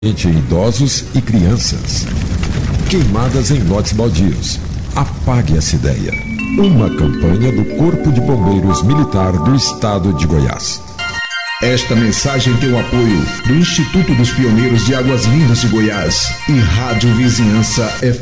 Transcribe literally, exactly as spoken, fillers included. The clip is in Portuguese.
Entre idosos e crianças. Queimadas em lotes baldios. Apague essa ideia. Uma campanha do Corpo de Bombeiros Militar do Estado de Goiás. Esta mensagem tem o apoio do Instituto dos Pioneiros de Águas Lindas de Goiás e Rádio Vizinhança F M.